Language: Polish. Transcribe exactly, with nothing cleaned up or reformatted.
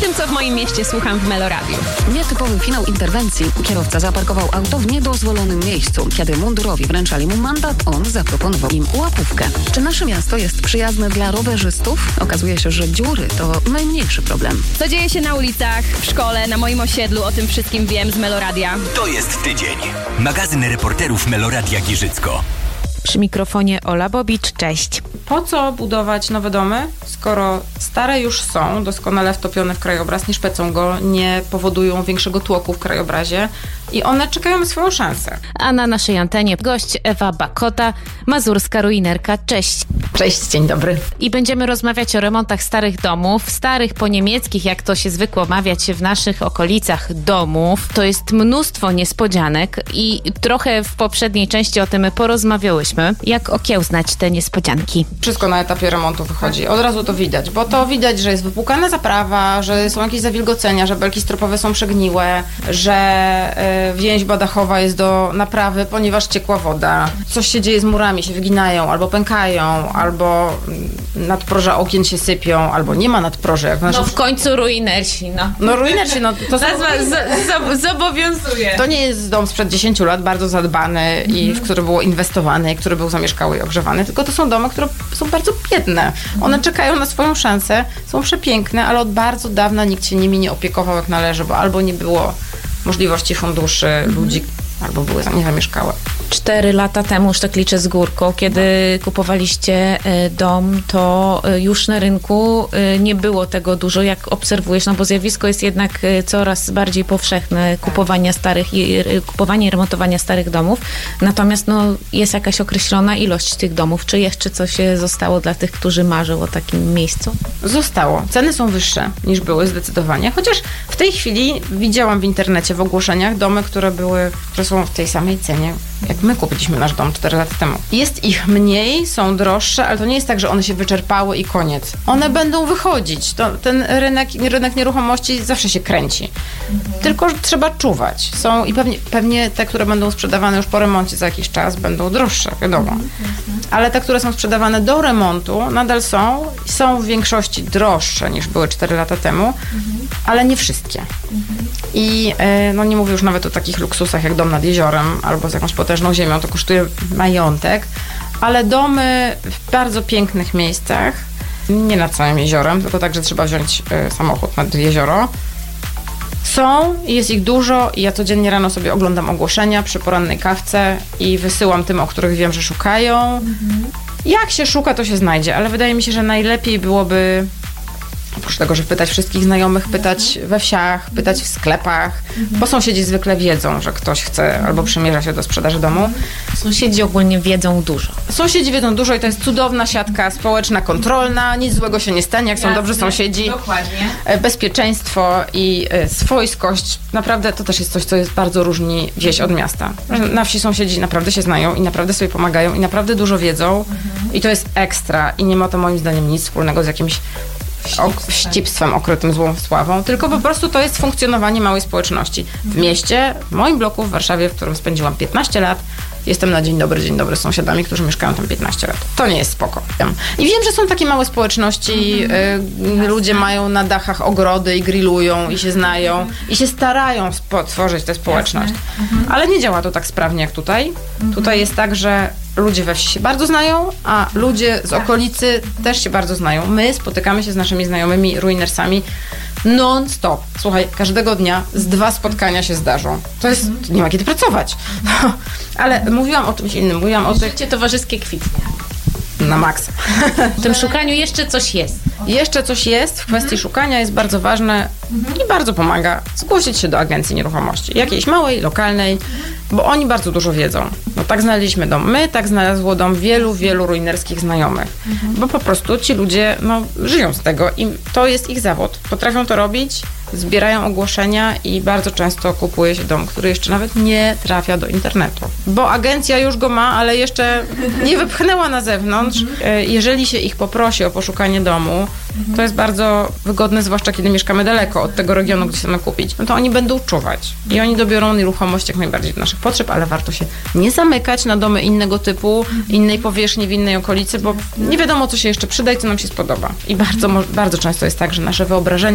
tym, co w moim mieście słucham w Meloradiu. Nietypowy finał interwencji. Kierowca zaparkował auto w niedozwolonym miejscu. Kiedy mundurowi wręczali mu mandat, on zaproponował im łapówkę. Czy nasze miasto jest przyjazne dla rowerzystów? Okazuje się, że dziury to najmniejszy problem. Co dzieje się na ulicach, w szkole, na moim osiedlu, o tym wszystkim wiem z Meloradia. To jest tydzień. Magazyn reporterów Meloradia Giżycko. Przy mikrofonie Ola Bobicz, cześć. Po co budować nowe domy, skoro stare już są doskonale wtopione w krajobraz, nie szpecą go, nie powodują większego tłoku w krajobrazie i one czekają na swoją szansę. A na naszej antenie gość Ewa Bakota, mazurska ruinerka. Cześć. Cześć, dzień dobry. I będziemy rozmawiać o remontach starych domów, starych po niemieckich, jak to się zwykło mawiać w naszych okolicach domów. To jest mnóstwo niespodzianek i trochę w poprzedniej części o tym porozmawiałyśmy. Jak okiełznać te niespodzianki? Wszystko na etapie remontu wychodzi. Od razu to widać, bo to widać, że jest wypłukana zaprawa, że są jakieś zawilgocenia, że belki stropowe są przegniłe, że y, więźba dachowa jest do naprawy, ponieważ ciekła woda. Coś się dzieje z murami, się wyginają, albo pękają, albo nadproża okien się sypią, albo nie ma nadproży. Jak w naszym... No w końcu ruinersi, no. No ruinersi, no to są... Nazwa z, z, zobowiązuje. To nie jest dom sprzed dziesięciu lat, bardzo zadbany i w który było inwestowane, który był zamieszkały i ogrzewany, tylko to są domy, które są bardzo biedne. One czekają na swoją szansę, są przepiękne, ale od bardzo dawna nikt się nimi nie opiekował jak należy, bo albo nie było możliwości funduszy, ludzi, albo były niezamieszkałe. Cztery lata temu, już tak liczę z górką, kiedy kupowaliście dom, to już na rynku nie było tego dużo, jak obserwujesz, no bo zjawisko jest jednak coraz bardziej powszechne, kupowania starych i kupowanie i remontowania starych domów. Natomiast no, jest jakaś określona ilość tych domów. Czy jeszcze coś zostało dla tych, którzy marzą o takim miejscu? Zostało. Ceny są wyższe niż były zdecydowanie, chociaż w tej chwili widziałam w internecie w ogłoszeniach domy, które były, które są w tej samej cenie, jak my kupiliśmy nasz dom cztery lata temu. Jest ich mniej, są droższe, ale to nie jest tak, że one się wyczerpały i koniec. One będą wychodzić. To, ten rynek, rynek nieruchomości zawsze się kręci. Mhm. Tylko trzeba czuwać. Są i pewnie, pewnie te, które będą sprzedawane już po remoncie za jakiś czas, będą droższe, wiadomo. Mhm. Ale te, które są sprzedawane do remontu, nadal są. Są w większości droższe niż były cztery lata temu, mhm. ale nie wszystkie. Mhm. I e, no nie mówię już nawet o takich luksusach jak dom nad jeziorem albo z jakąś potężną ziemią, to kosztuje majątek, ale domy w bardzo pięknych miejscach, nie nad całym jeziorem, tylko tak, że trzeba wziąć y, samochód nad jezioro. Są, jest ich dużo i ja codziennie rano sobie oglądam ogłoszenia przy porannej kawce i wysyłam tym, o których wiem, że szukają. Mhm. Jak się szuka, to się znajdzie, ale wydaje mi się, że najlepiej byłoby oprócz tego, że pytać wszystkich znajomych, pytać we wsiach, pytać w sklepach, bo sąsiedzi zwykle wiedzą, że ktoś chce albo przymierza się do sprzedaży domu. Sąsiedzi ogólnie wiedzą dużo. Sąsiedzi wiedzą dużo i to jest cudowna siatka społeczna, kontrolna, nic złego się nie stanie, jak są Jasne, dobrzy sąsiedzi. Dokładnie. Bezpieczeństwo i swojskość, naprawdę to też jest coś, co jest bardzo różni wieś od miasta. Na wsi sąsiedzi naprawdę się znają i naprawdę sobie pomagają i naprawdę dużo wiedzą mhm. i to jest ekstra i nie ma to moim zdaniem nic wspólnego z jakimś Ok, ścipstwem okrytym złą sławą, tylko po prostu to jest funkcjonowanie małej społeczności. W mieście, w moim bloku w Warszawie, w którym spędziłam piętnaście lat, jestem na dzień dobry, dzień dobry z sąsiadami, którzy mieszkają tam piętnaście lat. To nie jest spoko. I wiem, że są takie małe społeczności, mm-hmm. y, ludzie mają na dachach ogrody i grillują i się znają i się starają stworzyć tę społeczność. Mm-hmm. Ale nie działa to tak sprawnie jak tutaj. Mm-hmm. Tutaj jest tak, że ludzie we wsi się bardzo znają, a ludzie z okolicy też się bardzo znają. My spotykamy się z naszymi znajomymi ruinersami non-stop. Słuchaj, każdego dnia z dwa spotkania się zdarzą. To jest, nie ma kiedy pracować. Ale mówiłam o czymś innym. Mówiłam o tych... Życie towarzyskie kwitnie. Na maksa. W tym szukaniu jeszcze coś jest. Jeszcze coś jest. W kwestii szukania jest bardzo ważne i bardzo pomaga zgłosić się do agencji nieruchomości. Jakiejś małej, lokalnej, bo oni bardzo dużo wiedzą. No tak znaleźliśmy dom my, tak znalazło dom wielu, wielu ruinerskich znajomych. Mhm. Bo po prostu ci ludzie no, żyją z tego i to jest ich zawód. Potrafią to robić, zbierają ogłoszenia i bardzo często kupuje się dom, który jeszcze nawet nie trafia do internetu. Bo agencja już go ma, ale jeszcze nie wypchnęła na zewnątrz. Mhm. Jeżeli się ich poprosi o poszukanie domu, to jest bardzo wygodne, zwłaszcza kiedy mieszkamy daleko od tego regionu, gdzie chcemy kupić, no to oni będą czuwać i oni dobiorą nieruchomość jak najbardziej do naszych potrzeb, ale warto się nie zamykać na domy innego typu, innej powierzchni, w innej okolicy, bo nie wiadomo, co się jeszcze przyda i co nam się spodoba. I bardzo, bardzo często jest tak, że nasze wyobrażenia